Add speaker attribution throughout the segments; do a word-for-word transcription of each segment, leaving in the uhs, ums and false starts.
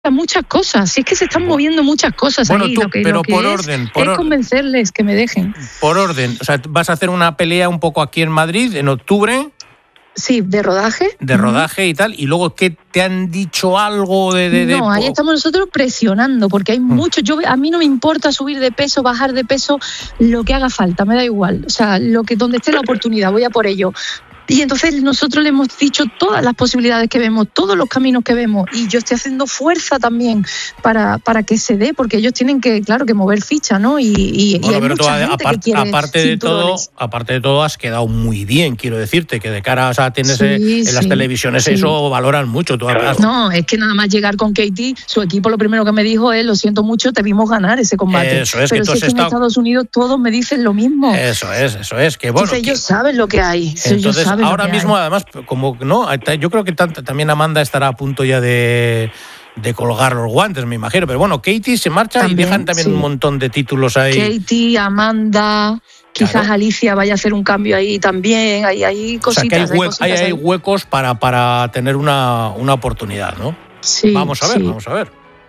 Speaker 1: muchas cosas, si es que se están moviendo muchas cosas
Speaker 2: bueno,
Speaker 1: ahí,
Speaker 2: tú,
Speaker 1: lo que,
Speaker 2: pero
Speaker 1: lo que
Speaker 2: por
Speaker 1: es,
Speaker 2: orden, por
Speaker 1: es
Speaker 2: orden.
Speaker 1: convencerles que me dejen.
Speaker 2: Por orden, o sea, vas a hacer una pelea un poco aquí en Madrid en octubre.
Speaker 1: Sí, de rodaje.
Speaker 2: De rodaje y tal, y luego ¿qué te han dicho algo de...? de, de
Speaker 1: no, ahí estamos nosotros presionando, porque hay mm. mucho, yo a mí no me importa subir de peso, bajar de peso, lo que haga falta, me da igual, o sea, lo que donde esté la oportunidad, voy a por ello. Y entonces nosotros le hemos dicho todas las posibilidades que vemos, todos los caminos que vemos, y yo estoy haciendo fuerza también para, para que se dé, porque ellos tienen que, claro, que mover ficha, ¿no? Y, y,
Speaker 2: bueno,
Speaker 1: y hay
Speaker 2: pero
Speaker 1: mucha
Speaker 2: tú,
Speaker 1: gente
Speaker 2: aparte,
Speaker 1: que quiere
Speaker 2: aparte de todo, aparte de todo, has quedado muy bien, quiero decirte, que de cara, o sea, tienes sí, en sí, las televisiones sí. Eso valoran mucho. Tú has...
Speaker 1: No, es que nada más llegar con Katie, su equipo lo primero que me dijo es, lo siento mucho, te vimos ganar ese combate.
Speaker 2: Eso es,
Speaker 1: pero
Speaker 2: que
Speaker 1: si es que estado... en Estados Unidos todos me dicen lo mismo.
Speaker 2: Eso es, eso es, que bueno.
Speaker 1: Entonces
Speaker 2: que...
Speaker 1: ellos saben lo que hay.
Speaker 2: Entonces,
Speaker 1: ellos saben
Speaker 2: ahora
Speaker 1: lo que
Speaker 2: mismo,
Speaker 1: hay.
Speaker 2: además, como no, yo creo que también Amanda estará a punto ya de, de colgar los guantes, me imagino. Pero bueno, Katie se marcha también, y dejan también sí. un montón de títulos ahí.
Speaker 1: Katie, Amanda, quizás claro. Alicia vaya a hacer un cambio ahí también. Hay, hay cositas.
Speaker 2: O sea, que hay, hue-
Speaker 1: hay, cositas
Speaker 2: hay, hay
Speaker 1: ahí.
Speaker 2: huecos para, para tener una, una oportunidad, ¿no?
Speaker 1: Sí.
Speaker 2: Vamos a ver,
Speaker 1: sí.
Speaker 2: vamos a ver.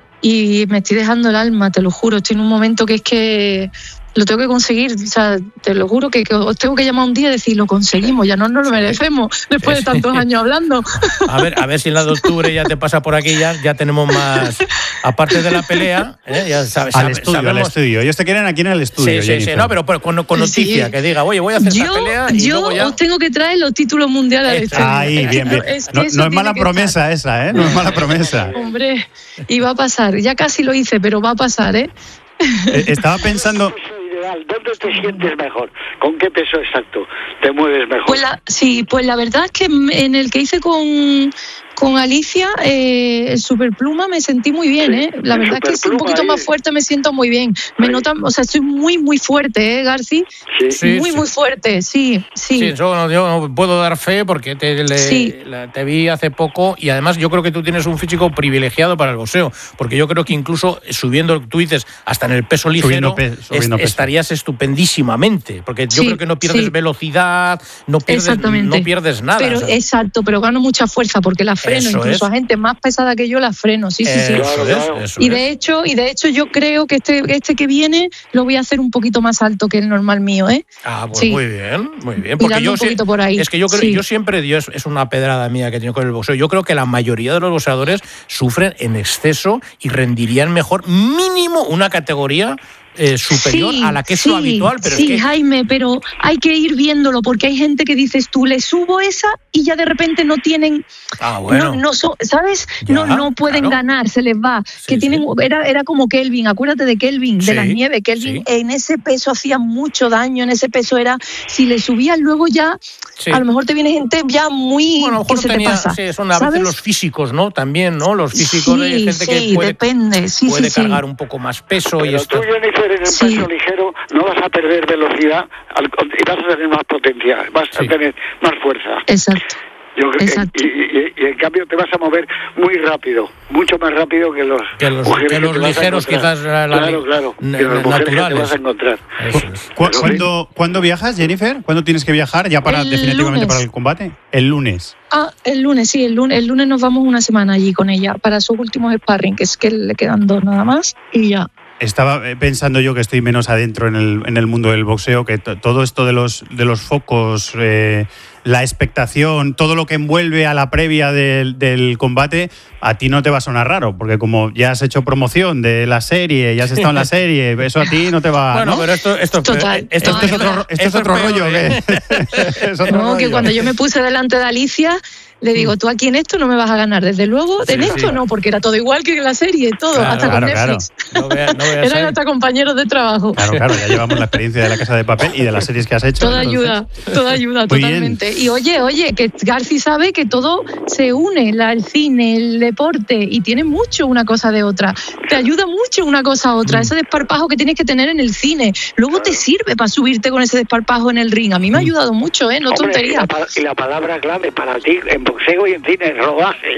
Speaker 1: Y me estoy dejando el alma, te lo juro. Estoy en un momento que es que lo tengo que conseguir, o sea, te lo juro que, que os tengo que llamar un día y decir, lo conseguimos, ya no nos lo merecemos después de tantos años hablando.
Speaker 2: A ver, a ver si en la de octubre ya te pasa por aquí, ya, ya tenemos más, aparte de la pelea, ¿eh? Ya sabes,
Speaker 3: al
Speaker 2: sabe,
Speaker 3: estudio,
Speaker 2: sabemos...
Speaker 3: al estudio. Ellos te quieren aquí en el estudio.
Speaker 2: Sí, sí, sí, no, pero, pero con, con noticia, sí. que diga, oye, voy a hacer
Speaker 1: yo,
Speaker 2: esta pelea y
Speaker 1: yo
Speaker 2: luego ya...
Speaker 1: os tengo que traer los títulos mundiales de
Speaker 3: Ahí, bien, bien. Es que no, no es mala promesa estar. esa, ¿eh? No es mala promesa.
Speaker 1: Hombre, y va a pasar, ya casi lo hice, pero va a pasar, ¿eh?
Speaker 3: Estaba pensando...
Speaker 4: ¿Dónde te sientes mejor? ¿Con qué peso exacto te mueves mejor?
Speaker 1: Pues la, sí, pues la verdad es que en el que hice con, con Alicia, eh, el superpluma, me sentí muy bien, ¿eh? La verdad es que es un poquito ahí. Más fuerte, me siento muy bien. Me ahí. Notan, o sea, estoy muy, muy fuerte, ¿eh, Garci?
Speaker 2: Sí, sí.
Speaker 1: Muy, sí. muy fuerte, sí, sí.
Speaker 2: Sí, yo, yo no puedo dar fe porque te, le, sí. la, te vi hace poco y además yo creo que tú tienes un físico privilegiado para el boxeo, porque yo creo que incluso subiendo, tú dices, hasta en el peso ligero, pe- est- peso. estarías estupendísimamente, porque yo sí, creo que no pierdes sí. velocidad, no pierdes, no pierdes nada.
Speaker 1: Pero,
Speaker 2: o sea.
Speaker 1: Exacto, pero gano mucha fuerza porque la freno, eso incluso es. A gente más pesada que yo la freno, sí, sí, sí.
Speaker 2: Eso es, eso
Speaker 1: y
Speaker 2: es.
Speaker 1: de hecho, y de hecho yo creo que este, este que viene lo voy a hacer un poquito más alto que el normal mío, ¿eh?
Speaker 2: Ah, pues
Speaker 1: sí.
Speaker 2: muy bien, muy bien. Porque yo
Speaker 1: un poquito por ahí.
Speaker 2: Es que yo creo,
Speaker 1: sí.
Speaker 2: yo siempre, Dios, es una pedrada mía que he tenido con el boxeo. Yo creo que la mayoría de los boxeadores sufren en exceso y rendirían mejor mínimo una categoría Eh, superior
Speaker 1: sí,
Speaker 2: a la que es
Speaker 1: sí,
Speaker 2: lo habitual, pero
Speaker 1: sí,
Speaker 2: es que...
Speaker 1: Jaime, pero hay que ir viéndolo porque hay gente que dices tú le subo esa y ya de repente no tienen,
Speaker 2: ah, bueno.
Speaker 1: no, no so, ¿sabes?
Speaker 2: Ya,
Speaker 1: no, no pueden
Speaker 2: claro.
Speaker 1: ganar, se les va. Sí, que tienen, sí. era, era como Kelvin, acuérdate de Kelvin, de sí, las nieves. Kelvin sí. en ese peso hacía mucho daño, en ese peso era, si le subías luego ya, sí. a lo mejor te viene gente ya muy
Speaker 2: bueno,
Speaker 1: que se
Speaker 2: tenía,
Speaker 1: te pasa.
Speaker 2: Sí, son a veces los físicos, ¿no? También, ¿no? Los físicos
Speaker 1: sí,
Speaker 2: de gente
Speaker 1: sí,
Speaker 2: que puede,
Speaker 1: depende. Sí,
Speaker 2: puede
Speaker 1: sí,
Speaker 2: cargar
Speaker 1: sí.
Speaker 2: un poco más peso.
Speaker 4: Pero
Speaker 2: y esto.
Speaker 4: tú, Jennifer, en el
Speaker 1: sí.
Speaker 4: peso ligero no vas a perder velocidad y vas a tener más potencia, vas sí. a tener más fuerza.
Speaker 1: Exacto.
Speaker 4: Yo creo
Speaker 1: Exacto.
Speaker 4: que, y, y, y en cambio te vas a mover muy rápido, mucho más rápido que los
Speaker 2: que los, que los que ligeros quizás la, la,
Speaker 4: claro, claro,
Speaker 2: n-
Speaker 4: que los
Speaker 2: naturales.
Speaker 4: Que te vas a encontrar.
Speaker 2: Eso es.
Speaker 3: ¿Cu- ¿Cuándo, ¿Cuándo viajas, Jennifer? ¿Cuándo tienes que viajar ya para
Speaker 1: el
Speaker 3: definitivamente
Speaker 1: lunes.
Speaker 3: para el combate? El lunes.
Speaker 1: Ah, el lunes, sí, el lunes, el lunes nos vamos una semana allí con ella para sus últimos sparring, que es que le quedan dos nada más y ya.
Speaker 3: Estaba pensando yo que estoy menos adentro en el, en el mundo del boxeo, que t- todo esto de los, de los focos, eh, la expectación, todo lo que envuelve a la previa del, del combate, a ti no te va a sonar raro, porque como ya has hecho promoción de la serie, ya has estado en la serie, eso a ti no te va...
Speaker 2: Bueno,
Speaker 3: ¿no?
Speaker 2: pero esto, esto,
Speaker 1: Total.
Speaker 2: esto,
Speaker 1: No,
Speaker 2: esto es
Speaker 1: no,
Speaker 2: otro,
Speaker 1: no.
Speaker 2: esto
Speaker 3: es otro
Speaker 2: peor,
Speaker 3: rollo,
Speaker 2: ¿eh?
Speaker 3: es otro
Speaker 1: No,
Speaker 3: rollo.
Speaker 1: que cuando yo me puse delante de Alicia, le digo, tú aquí en esto no me vas a ganar, desde luego,
Speaker 2: Sí,
Speaker 1: en esto
Speaker 2: sí.
Speaker 1: no, porque era todo igual que en la serie, todo,
Speaker 2: Claro,
Speaker 1: hasta
Speaker 3: claro,
Speaker 1: con Netflix.
Speaker 2: No vea- no veas
Speaker 1: Eran
Speaker 2: ahí.
Speaker 1: hasta compañeros de trabajo.
Speaker 3: Claro, claro, ya llevamos la experiencia de La Casa de Papel y de las series que has hecho.
Speaker 1: Toda
Speaker 3: entonces.
Speaker 1: ayuda, toda ayuda,
Speaker 3: Muy
Speaker 1: totalmente.
Speaker 3: bien.
Speaker 1: Y oye, oye, que Garci sabe que todo se une, la, el cine, el deporte, y tiene mucho una cosa de otra. Te ayuda mucho una cosa a otra,
Speaker 3: Mm.
Speaker 1: ese desparpajo que tienes que tener en el cine. Luego te sirve para subirte con ese desparpajo en el ring. A mí me ha ayudado mucho, ¿eh? No
Speaker 4: Hombre,
Speaker 1: tontería.
Speaker 4: Y la, pa- y la palabra clave para ti en boxeo y en cine es rodaje.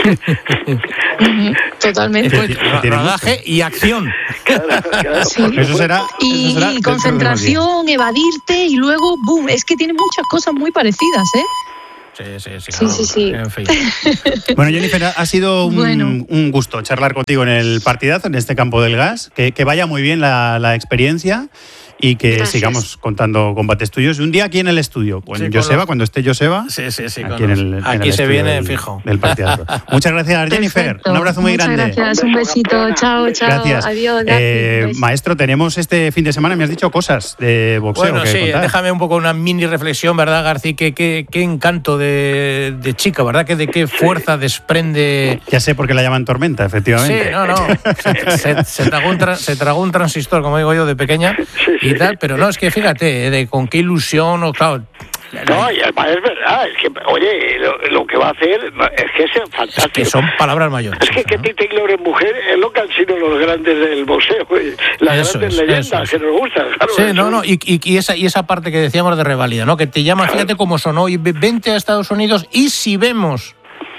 Speaker 1: Ujú, totalmente.
Speaker 2: Pues,
Speaker 3: Tiene- tiene
Speaker 2: rodaje y acción.
Speaker 4: Claro, claro.
Speaker 1: Sí.
Speaker 3: Eso será...
Speaker 1: Y,
Speaker 3: eso será
Speaker 1: y
Speaker 3: dentro de unos días.
Speaker 1: concentración, evadirte y luego, boom, es que tiene muchas cosas muy parecidas, ¿eh?
Speaker 2: Sí, sí, sí.
Speaker 1: Sí, sí, sí.
Speaker 2: En fin.
Speaker 3: Bueno, Jennifer, ha sido un,
Speaker 1: bueno.
Speaker 3: un gusto charlar contigo en el partidazo, en este campo del gas. Que, que vaya muy bien la, la experiencia y que
Speaker 1: Gracias.
Speaker 3: sigamos contando combates tuyos. Un día aquí en el estudio, con
Speaker 2: Sí,
Speaker 3: Joseba,
Speaker 2: con
Speaker 3: cuando esté Joseba.
Speaker 2: Sí, sí, sí.
Speaker 3: Aquí, en el, en
Speaker 2: aquí
Speaker 3: el
Speaker 2: se
Speaker 3: estudio
Speaker 2: viene
Speaker 3: del,
Speaker 2: fijo.
Speaker 3: Del partidazo. Muchas gracias, Jennifer.
Speaker 1: Perfecto.
Speaker 3: Un abrazo muy
Speaker 1: Muchas
Speaker 3: grande.
Speaker 1: Gracias, un besito. Chao, chao.
Speaker 3: Gracias.
Speaker 1: Adiós.
Speaker 3: Eh,
Speaker 1: gracias.
Speaker 3: maestro, tenemos este fin de semana, me has dicho cosas de boxeo.
Speaker 2: Bueno,
Speaker 3: que
Speaker 2: sí,
Speaker 3: contar.
Speaker 2: déjame un poco una mini reflexión, ¿verdad, García? Qué, qué, qué encanto de, de chica, ¿verdad? Que de qué fuerza desprende.
Speaker 3: Ya sé por qué la llaman tormenta, efectivamente.
Speaker 2: Sí, no, no. Se, se, se, tragó un tra, se tragó un transistor, como digo yo, de pequeña y tal, pero no, es que fíjate, de con qué ilusión, o claro.
Speaker 4: No, y además es verdad, es que, oye, lo, lo que va a hacer es que es fantástico.
Speaker 2: Es que son palabras mayores.
Speaker 4: Es que Katie Taylor es mujer, es lo que han sido los grandes del boxeo, las
Speaker 2: Eso
Speaker 4: grandes
Speaker 2: es,
Speaker 4: leyendas
Speaker 2: eso es.
Speaker 4: que nos gustan. Claro,
Speaker 2: Sí,
Speaker 4: eso.
Speaker 2: no, no, y, y, y, esa, y esa parte que decíamos de revalida, ¿no? Que te llama, fíjate cómo sonó, y vente a Estados Unidos y si vemos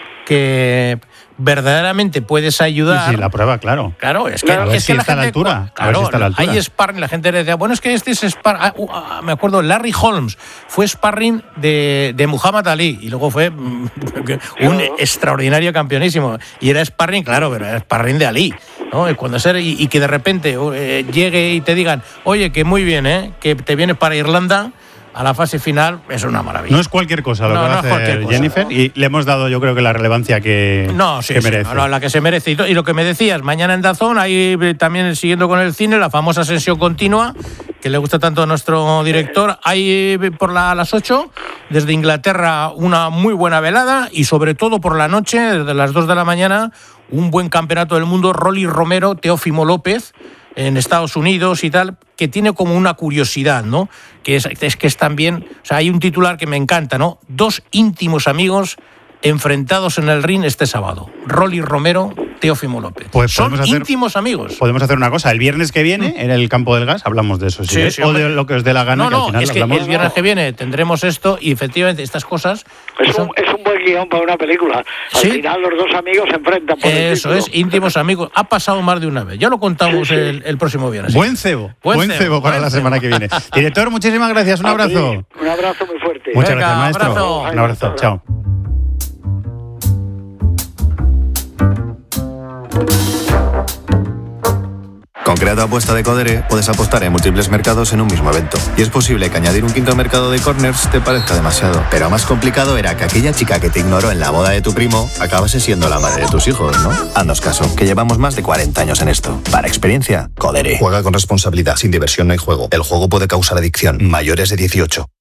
Speaker 2: que verdaderamente puedes ayudar.
Speaker 3: Sí, sí, la prueba, claro.
Speaker 2: Claro, es que,
Speaker 3: Claro, a ver
Speaker 2: es
Speaker 3: si
Speaker 2: que la
Speaker 3: está a la
Speaker 2: gente,
Speaker 3: altura, a ver
Speaker 2: claro,
Speaker 3: si está a la altura.
Speaker 2: hay sparring, la gente decía, bueno, es que este es sparring. Ah, uh, ah, me acuerdo, Larry Holmes fue sparring de, de Muhammad Ali y luego fue mm, un extraordinario campeonísimo. Y era sparring, claro, pero era sparring de Ali, ¿no? Y, cuando ser, y, y que de repente eh, llegue y te digan, oye, que muy bien, ¿eh? Que te vienes para Irlanda a la fase final, es una maravilla.
Speaker 3: No es cualquier cosa lo
Speaker 2: No,
Speaker 3: que va
Speaker 2: no
Speaker 3: a
Speaker 2: es
Speaker 3: hacer
Speaker 2: cualquier cosa.
Speaker 3: Jennifer y le hemos dado yo creo que la relevancia que,
Speaker 2: No, sí,
Speaker 3: que
Speaker 2: sí,
Speaker 3: merece.
Speaker 2: no, la que se merece. Y, to- y lo que me decías, mañana en Dazón, ahí eh, también siguiendo con el cine, la famosa sesión continua, que le gusta tanto a nuestro director. Hay eh, por la, a las ocho, desde Inglaterra, una muy buena velada y sobre todo por la noche, desde las dos de la mañana, un buen campeonato del mundo, Rolly Romero, Teófimo López, en Estados Unidos y tal, que tiene como una curiosidad, ¿no? Que es, es que es también, o sea, hay un titular que me encanta, ¿no? Dos íntimos amigos enfrentados en el ring este sábado. Rolly Romero, Teófimo López.
Speaker 3: Pues
Speaker 2: son
Speaker 3: podemos hacer-
Speaker 2: íntimos amigos.
Speaker 3: Podemos hacer una cosa, el viernes que viene, en el campo del gas, hablamos de eso, ¿sí?
Speaker 2: Sí,
Speaker 3: ¿eh?
Speaker 2: sí,
Speaker 3: o
Speaker 2: hombre.
Speaker 3: de lo que os dé la gana,
Speaker 2: No,
Speaker 3: que al
Speaker 2: no,
Speaker 3: final
Speaker 2: es que
Speaker 3: hablamos.
Speaker 2: el viernes que viene tendremos esto y efectivamente estas cosas.
Speaker 4: Es
Speaker 2: son-
Speaker 4: un, es un buen guión para una película. Al
Speaker 2: Sí.
Speaker 4: final los dos amigos se enfrentan por el
Speaker 2: Eso
Speaker 4: título.
Speaker 2: es, íntimos amigos. Ha pasado más de una vez. Ya lo contamos
Speaker 4: Sí, sí.
Speaker 2: El, el próximo viernes.
Speaker 3: Buen cebo,
Speaker 2: Buen
Speaker 3: buen,
Speaker 2: cebo,
Speaker 3: cebo para
Speaker 2: buen
Speaker 3: la
Speaker 2: cebo.
Speaker 3: semana que viene. Director, muchísimas gracias, un
Speaker 4: A ti,
Speaker 3: abrazo.
Speaker 4: Un abrazo muy fuerte.
Speaker 3: Muchas
Speaker 2: Venga,
Speaker 3: gracias, maestro.
Speaker 2: abrazo.
Speaker 3: Un abrazo, chao.
Speaker 5: Con Creato Apuesta de Codere puedes apostar en múltiples mercados en un mismo evento. Y es posible que añadir un quinto mercado de corners te parezca demasiado. Pero más complicado era que aquella chica que te ignoró en la boda de tu primo acabase siendo la madre de tus hijos, ¿no? Haznos caso, que llevamos más de cuarenta años en esto. Para experiencia, Codere.
Speaker 6: Juega con responsabilidad, sin diversión no hay juego. El juego puede causar adicción. Mayores de dieciocho.